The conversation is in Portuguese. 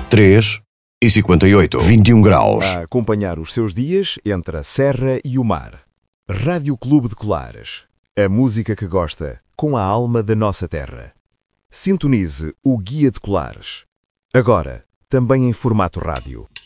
3:58, 21 graus. A acompanhar os seus dias entre a serra e o mar. Rádio Clube de Colares. A música que gosta, com a alma da nossa terra. Sintonize o Guia de Colares. Agora, também em formato rádio.